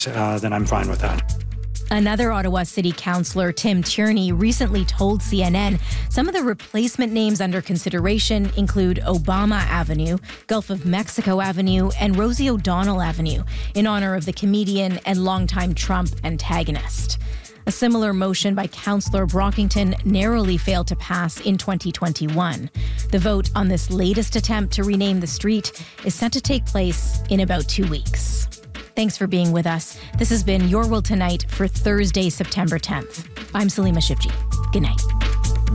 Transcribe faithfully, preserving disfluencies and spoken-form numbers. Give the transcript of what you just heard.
uh, then I'm fine with that. Another Ottawa City Councillor, Tim Tierney, recently told C N N some of the replacement names under consideration include Obama Avenue, Gulf of Mexico Avenue, and Rosie O'Donnell Avenue, in honor of the comedian and longtime Trump antagonist. A similar motion by Councillor Brockington narrowly failed to pass in twenty twenty-one. The vote on this latest attempt to rename the street is set to take place in about two weeks. Thanks for being with us. This has been Your World Tonight for Thursday, September tenth. I'm Salima Shivji. Good night.